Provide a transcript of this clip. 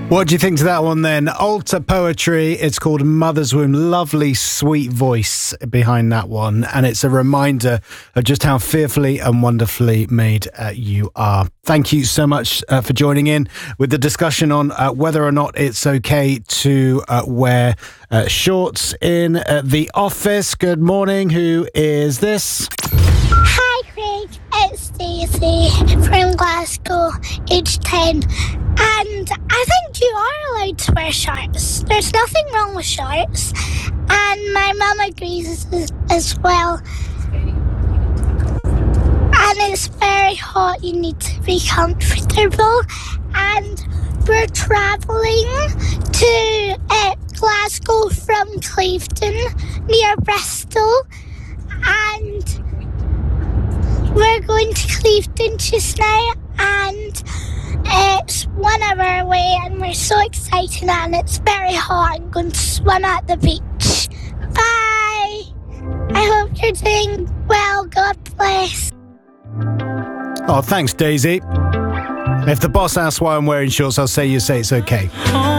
What do you think to that one then? Altar Poetry. It's called Mother's Womb. Lovely, sweet voice behind that one. And it's a reminder of just how fearfully and wonderfully made you are. Thank you so much for joining in with the discussion on whether or not it's okay to wear shorts in the office. Good morning. Who is this? Hi, Craig. It's Daisy from Glasgow, age 10. And I think you are allowed to wear shorts. There's nothing wrong with shorts. And my mum agrees as well. And it's very hot. You need to be comfortable. And we're travelling to Glasgow from Clevedon, near Bristol. And we're going to Clevedon just now. And it's 1 hour away and we're so excited and it's very hot. I'm going to swim at the beach. Bye! I hope you're doing well. God bless. Oh, thanks, Daisy. If the boss asks why I'm wearing shorts, I'll say you say it's okay.